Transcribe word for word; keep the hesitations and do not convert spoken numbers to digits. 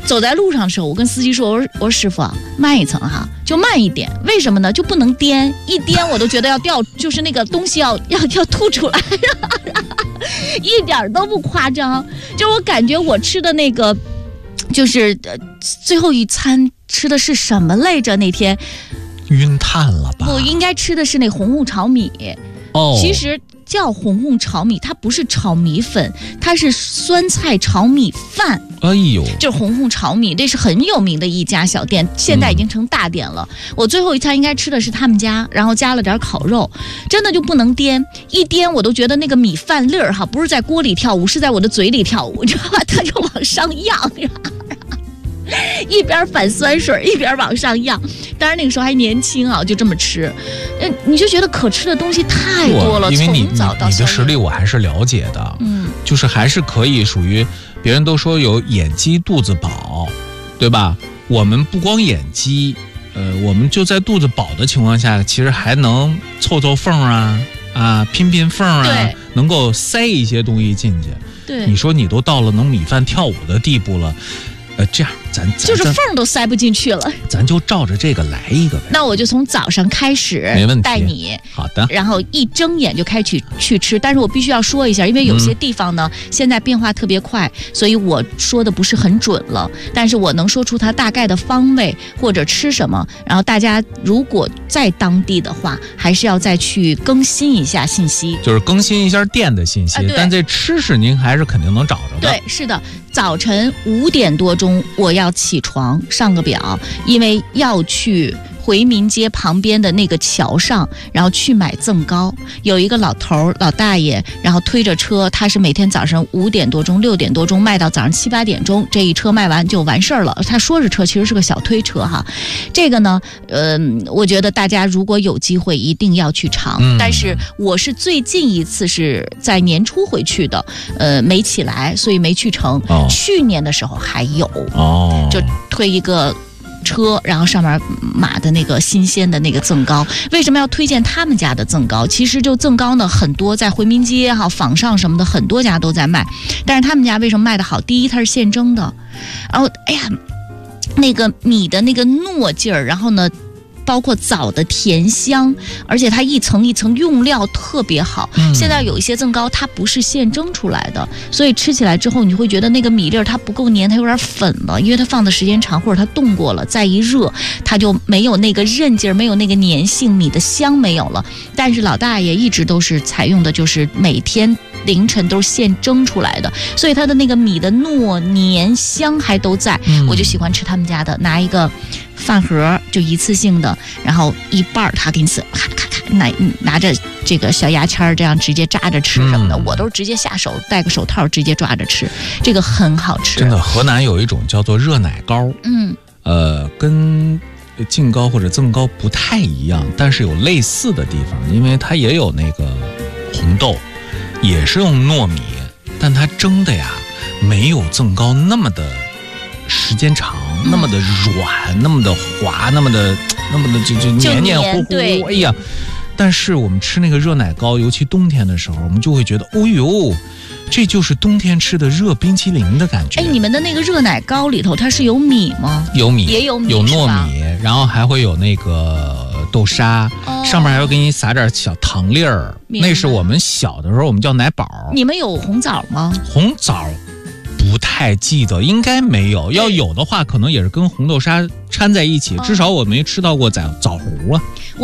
走在路上的时候，我跟司机说：“我说我说师傅啊，慢一层哈，就慢一点。为什么呢？就不能颠，一颠我都觉得要掉，就是那个东西要要要吐出来，一点都不夸张。就我感觉我吃的那个，就是呃最后一餐吃的是什么来着？那天晕碳了吧？ 我应该吃的是那红红炒米。 哦， 其实。叫红红炒米，它不是炒米粉，它是酸菜炒米饭。 哎呦， 就是红红炒米，这是很有名的一家小店，现在已经成大店了。嗯、我最后一餐应该吃的是他们家，然后加了点烤肉，真的就不能颠，一颠我都觉得那个米饭粒儿哈，不是在锅里跳舞，是在我的嘴里跳舞，你知道吧？它就往上漾。一边反酸水一边往上漾，当然那个时候还年轻啊，就这么吃，呃，你就觉得可吃的东西太多了。 因为你从早到你的实力我还是了解的， 嗯， 就是还是可以属于别人都说有眼饥肚子饱，对吧？我们不光眼饥，呃，我们就在肚子饱的情况下，其实还能凑凑缝啊啊，拼拼缝啊，能够塞一些东西进去。 对， 你说你都到了能米饭跳舞的地步了。呃，这样咱咱就是缝都塞不进去了， 咱就照着这个来一个呗。 那我就从早上开始， 没问题， 带你好的， 然后一睁眼就开始去吃。但是我必须要说一下，因为有些地方呢、嗯、现在变化特别快，所以我说的不是很准了。但是我能说出它大概的方位或者吃什么。然后大家如果在当地的话，还是要再去更新一下信息， 就是更新一下店的信息。啊、但这吃食您还是肯定能找着的。 对，是的。早晨五点多钟我要起床上个表，因为要去回民街旁边的那个桥上，然后去买赠糕。有一个老头老大爷，然后推着车，他是每天早上五点多钟六点多钟卖到早上七八点钟，这一车卖完就完事儿了。他说是车，其实是个小推车哈。这个呢呃，我觉得大家如果有机会一定要去尝、嗯、但是我是最近一次是在年初回去的，呃，没起来，所以没去成、哦、去年的时候还有哦，就推一个车，然后上面码的那个新鲜的那个赠糕。为什么要推荐他们家的赠糕？其实就赠糕呢，很多在回民街哈、坊上什么的，很多家都在卖。但是他们家为什么卖得好？第一，它是现蒸的，然后哎呀，那个米的那个糯劲儿，然后呢，包括枣的甜香，而且它一层一层用料特别好、嗯、现在有一些赠糕它不是现蒸出来的，所以吃起来之后你会觉得那个米粒它不够黏，它有点粉了，因为它放的时间长或者它冻过了，再一热它就没有那个韧劲儿，没有那个粘性，米的香没有了。但是老大爷一直都是采用的就是每天凌晨都是现蒸出来的，所以它的那个米的糯黏香还都在、嗯、我就喜欢吃他们家的，拿一个饭盒就一次性的，然后一半他给你撕，咔咔咔，拿拿着这个小牙签这样直接扎着吃什么的、嗯、我都是直接下手戴个手套直接抓着吃，这个很好吃。 真的，河南有一种叫做热奶糕，嗯，呃，跟劲糕或者赠糕不太一样，但是有类似的地方，因为它也有那个红豆，也是用糯米，但它蒸的呀没有赠糕那么的时间长，那么的软，那么的滑，那么的那么的就就黏黏糊糊，哎呀！但是我们吃那个热奶糕，尤其冬天的时候，我们就会觉得，哦呦，这就是冬天吃的热冰淇淋的感觉。 哎，你们的那个热奶糕里头，它是有米吗？ 有米， 也有米， 有糯米，然后还会有那个豆沙，哦、上面还会给你撒点小糖粒儿。那是我们小的时候，我们叫奶宝。 你们有红枣吗？ 红枣。不太记得，应该没有。要有的话，可能也是跟红豆沙掺在一起。至少我没吃到过枣枣糊啊。